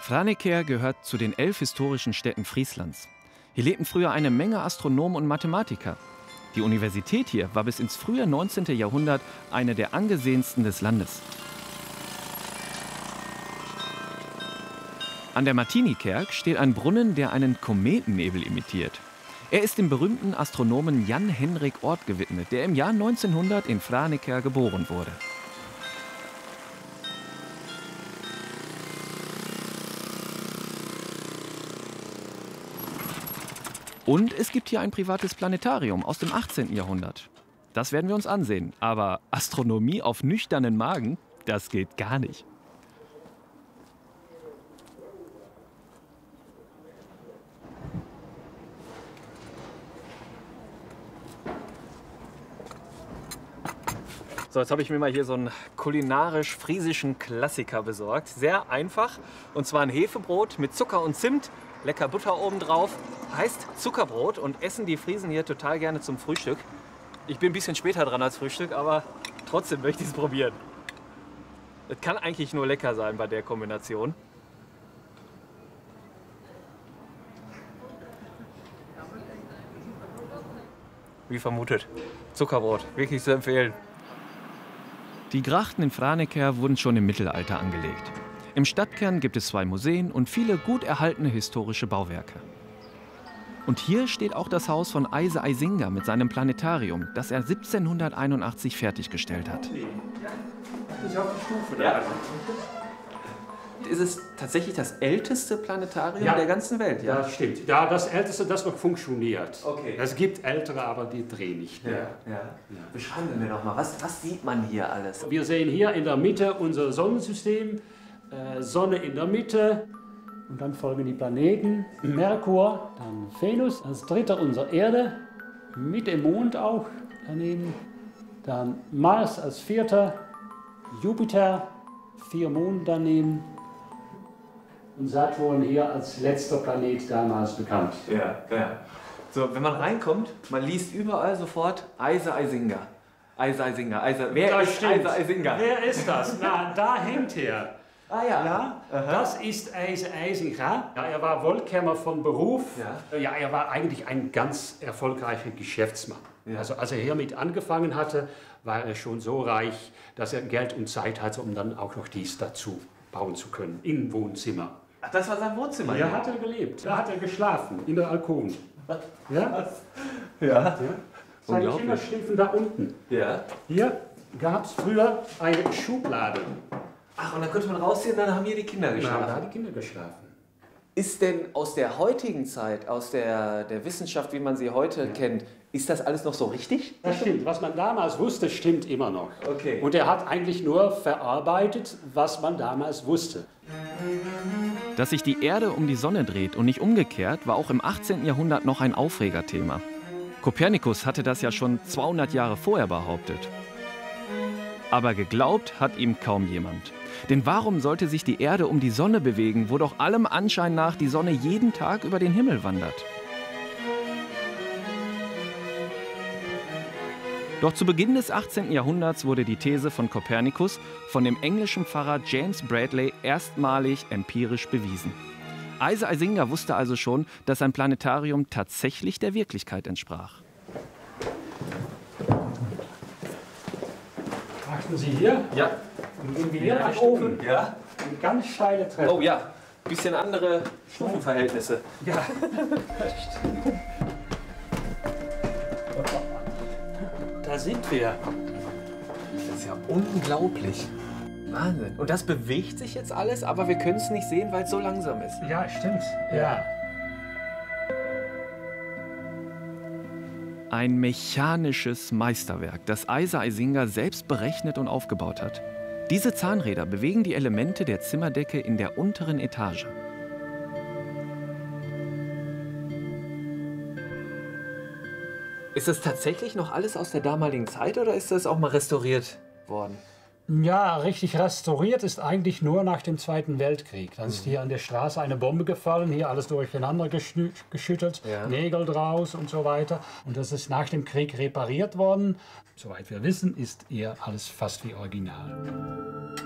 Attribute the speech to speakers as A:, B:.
A: Franeker gehört zu den 11 historischen Städten Frieslands. Hier lebten früher eine Menge Astronomen und Mathematiker. Die Universität hier war bis ins frühe 19. Jahrhundert eine der angesehensten des Landes. An der Martinikerk steht ein Brunnen, der einen Kometennebel imitiert. Er ist dem berühmten Astronomen Jan Henrik Oort gewidmet, der im Jahr 1900 in Franeker geboren wurde. Und es gibt hier ein privates Planetarium aus dem 18. Jahrhundert. Das werden wir uns ansehen. Aber Astronomie auf nüchternen Magen, das geht gar nicht. So, jetzt habe ich mir mal hier so einen kulinarisch-friesischen Klassiker besorgt. Sehr einfach. Und zwar ein Hefebrot mit Zucker und Zimt. Lecker Butter obendrauf. Heißt Zuckerbrot und essen die Friesen hier total gerne zum Frühstück. Ich bin ein bisschen später dran als Frühstück, aber trotzdem möchte ich es probieren. Es kann eigentlich nur lecker sein bei der Kombination. Wie vermutet. Zuckerbrot. Wirklich zu empfehlen. Die Grachten in Franeker wurden schon im Mittelalter angelegt. Im Stadtkern gibt es 2 Museen und viele gut erhaltene historische Bauwerke. Und hier steht auch das Haus von Eise Eisinger mit seinem Planetarium, das er 1781 fertiggestellt hat.
B: Das ist auf die Stufe da. Ist es tatsächlich das älteste Planetarium der ganzen Welt? Ja,
C: das stimmt. Ja, das älteste, das noch funktioniert.
B: Okay.
C: Es gibt ältere, aber die drehen nicht mehr.
B: Ja. Beschreiben wir mir doch mal, was sieht man hier alles?
C: Wir sehen hier in der Mitte unser Sonnensystem, Sonne in der Mitte. Und dann folgen die Planeten, Merkur, dann Venus, als dritter unsere Erde, mit dem Mond auch daneben. Dann Mars als vierter, Jupiter, 4 Monde daneben. Und Saturn hier als letzter Planet damals bekannt.
B: Ja. So, wenn man reinkommt, man liest überall sofort Eise Eisinger. Eise Eisinger. Wer ist Eise Eisinger?
C: Wer ist das? Na, da hängt er.
B: Ah ja.
C: Ja, das ist Eise Eisinger. Ja, er war Wollkämmer von Beruf. Ja, er war eigentlich ein ganz erfolgreicher Geschäftsmann. Ja. Also als er hiermit angefangen hatte, war er schon so reich, dass er Geld und Zeit hatte, um dann auch noch dies dazu bauen zu können, im Wohnzimmer.
B: Ach, das war sein Wohnzimmer?
C: Hier hat er gelebt, da hat er geschlafen, in der Alkoven. Ja?
B: Ja.
C: Seine Kinder schliefen da unten.
B: Ja.
C: Hier gab es früher eine Schublade.
B: Ach, und dann konnte man rausziehen, dann haben hier die Kinder geschlafen.
C: Da haben die Kinder geschlafen.
B: Ist denn aus der heutigen Zeit, aus der Wissenschaft, wie man sie heute kennt, ist das alles noch so richtig?
C: Das stimmt. Was man damals wusste, stimmt immer noch.
B: Okay.
C: Und er hat eigentlich nur verarbeitet, was man damals wusste.
A: Dass sich die Erde um die Sonne dreht und nicht umgekehrt, war auch im 18. Jahrhundert noch ein Aufregerthema. Kopernikus hatte das ja schon 200 Jahre vorher behauptet. Aber geglaubt hat ihm kaum jemand. Denn warum sollte sich die Erde um die Sonne bewegen, wo doch allem Anschein nach die Sonne jeden Tag über den Himmel wandert? Doch zu Beginn des 18. Jahrhunderts wurde die These von Kopernikus von dem englischen Pfarrer James Bradley erstmalig empirisch bewiesen. Eise Eisinger wusste also schon, dass sein Planetarium tatsächlich der Wirklichkeit entsprach.
C: Achten Sie hier?
B: Ja.
C: Dann gehen wir hier nach oben.
B: Ja.
C: Eine ganz steile Treppe.
B: Oh ja, bisschen andere Stufenverhältnisse.
C: Ja. Da sind wir.
B: Das ist ja unglaublich. Wahnsinn. Und das bewegt sich jetzt alles, aber wir können es nicht sehen, weil es so langsam ist.
C: Ja, stimmt. Ja.
A: Ein mechanisches Meisterwerk, das Eise Eisinger selbst berechnet und aufgebaut hat. Diese Zahnräder bewegen die Elemente der Zimmerdecke in der unteren Etage.
B: Ist das tatsächlich noch alles aus der damaligen Zeit oder ist das auch mal restauriert worden?
C: Ja, richtig restauriert ist eigentlich nur nach dem Zweiten Weltkrieg. Dann ist hier an der Straße eine Bombe gefallen, hier alles durcheinander geschüttelt, Nägel draus und so weiter. Und das ist nach dem Krieg repariert worden. Soweit wir wissen, ist eher alles fast wie original.